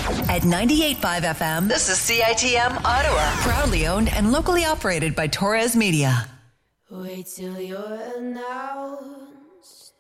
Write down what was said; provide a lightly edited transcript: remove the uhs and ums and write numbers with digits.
At 98.5 FM, this is CITM Ottawa. Proudly owned and locally operated by Torres Media. Wait till you're announced